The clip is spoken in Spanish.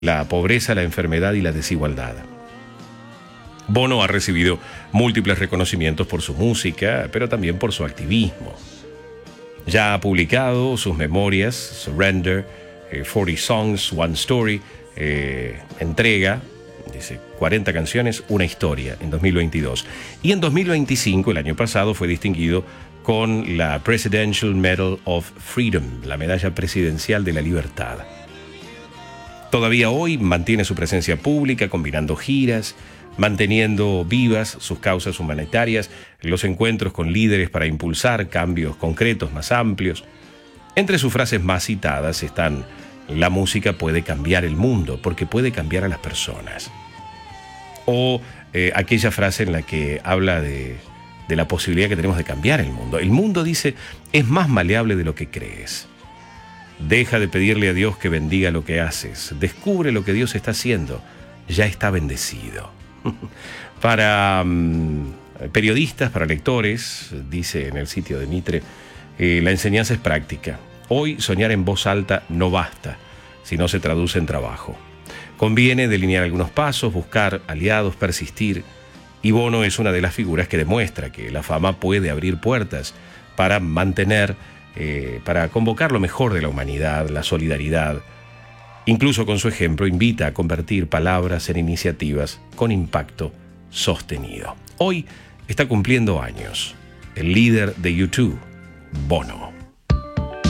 la pobreza, la enfermedad y la desigualdad. Bono ha recibido múltiples reconocimientos por su música, pero también por su activismo. Ya ha publicado sus memorias, Surrender, 40 Songs, One Story, entrega, dice, 40 canciones, una historia, en 2022. Y en 2025, el año pasado, fue distinguido con la Presidential Medal of Freedom, la medalla presidencial de la libertad. Todavía hoy mantiene su presencia pública, combinando giras, manteniendo vivas sus causas humanitarias, los encuentros con líderes para impulsar cambios concretos más amplios. Entre sus frases más citadas están: la música puede cambiar el mundo porque puede cambiar a las personas. O aquella frase en la que habla de la posibilidad que tenemos de cambiar el mundo. El mundo, dice, es más maleable de lo que crees. Deja de pedirle a Dios que bendiga lo que haces. Descubre lo que Dios está haciendo. Ya está bendecido. Para periodistas, para lectores, dice en el sitio de Mitre, la enseñanza es práctica. Hoy soñar en voz alta no basta si no se traduce en trabajo. Conviene delinear algunos pasos, buscar aliados, persistir. Y Bono es una de las figuras que demuestra que la fama puede abrir puertas para mantener, para convocar lo mejor de la humanidad, la solidaridad. Incluso con su ejemplo invita a convertir palabras en iniciativas con impacto sostenido. Hoy está cumpliendo años el líder de U2, Bono.